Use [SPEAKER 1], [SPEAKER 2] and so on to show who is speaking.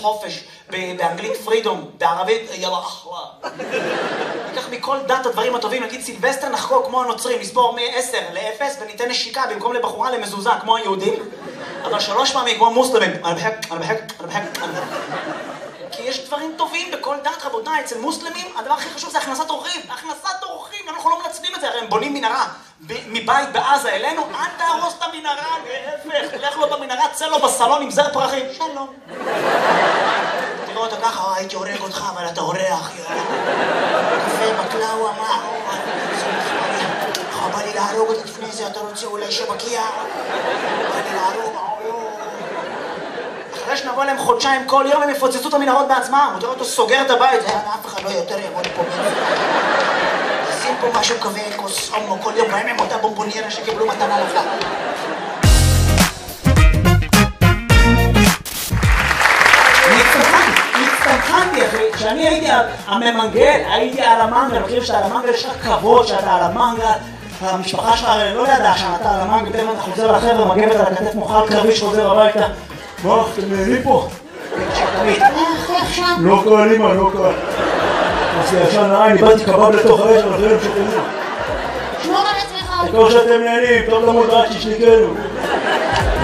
[SPEAKER 1] חופש, באנגלית פרידום, בערבית יאללה אחווה. ניקח מכל דת הדברים הטובים, נגיד סילבסטר נחגוג כמו הנוצרים, נספור מ-10 ל-0 וניתן נשיקה במקום לבחורה למזוזה כמו היהודים, אבל 3 פעמים כמו מוסלמים. אני בחק. כי יש דברים טובים בכל דת, רבותיי. אצל מוסלמים הדבר הכי חשוב זה הכנסת אורחים. הכנסת אורחים, אנחנו לא מנצלים את זה, הרי הם בונים מנהרה מבית בעזה אלינו, אל תהרוס את המנהרה, להפך, לך לו במנהרה, צא לו בסלון עם זר פרחים, שלום. תראו אותו ככה, הייתי הורג אותך, אבל אתה אורח, קפה, בקלאווה, מה? בא לי להרוג אותך לפני זה, אתה רוצה אולי שבקיע? בא לי להרוג, אחרי שנבוא להם חודשיים כל יום הם יפוצצו את המנהרות בעצמם. הוא תראה אותו סוגר את הבית, אף אחד לא יותר יבוא לפה. שים פה משהו כזה, כוס אומו כל יום, בהם עם אותה בומבוניירה שקיבלו מתנה לחג. הצטמחנתי אחי, כשאני הייתי הממנגל, הייתי על המנגל, אני חושב שאתה על המנגל יש לך כבוד שאתה על המנגל, המשפחה שלך לא ידעה שאתה על המנגל, פתאום אתה חוזר לחבר'ה, מגבת על הכתף מוחל קרבי שחוזר הביתה. מה, אתם נהנים פה? לא קל, אמא, לא קל. אז ישן נראה, אני באתי קבב לתוך האש, אבל זה לא משתנה.
[SPEAKER 2] שמור על עצמך.
[SPEAKER 1] תקור שאתם נהנים, טוב למות רק ששניקנו.